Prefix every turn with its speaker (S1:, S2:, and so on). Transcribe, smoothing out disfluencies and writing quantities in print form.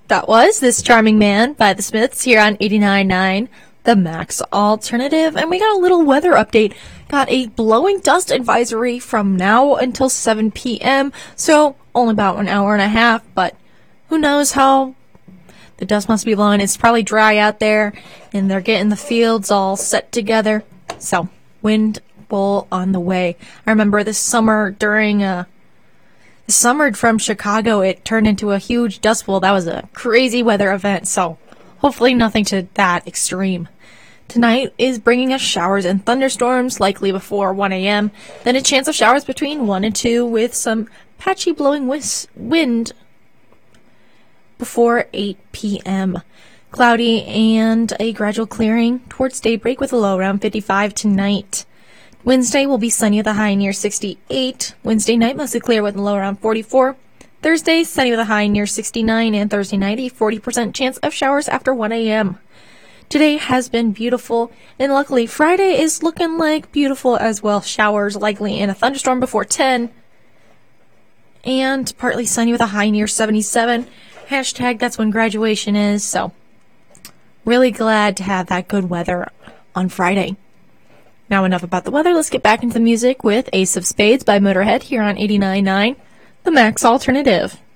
S1: That was This Charming Man by the Smiths here on 89.9, the Max Alternative. And we got a little weather update. Got a blowing dust advisory from now until 7 p.m. So only about an hour and a half, but who knows how the dust must be blowing. It's probably dry out there, and they're getting the fields all set together. So wind bowl on the way. I remember this summer during summer from Chicago, it turned into a huge dust bowl. That was a crazy weather event, so hopefully nothing to that extreme. Tonight is bringing us showers and thunderstorms, likely before 1 a.m., then a chance of showers between 1 and 2 with some patchy blowing wind before 8 p.m. Cloudy and a gradual clearing towards daybreak with a low around 55 tonight. Wednesday will be sunny with a high near 68. Wednesday night mostly clear with a low around 44. Thursday sunny with a high near 69, and Thursday night a 40% chance of showers after 1 a.m. Today has been beautiful, and luckily Friday is looking like beautiful as well. Showers likely and a thunderstorm before 10. And partly sunny with a high near 77. Hashtag that's when graduation is, so really glad to have that good weather on Friday. Now enough about the weather, let's get back into the music with Ace of Spades by Motorhead here on 89.9, the Max Alternative.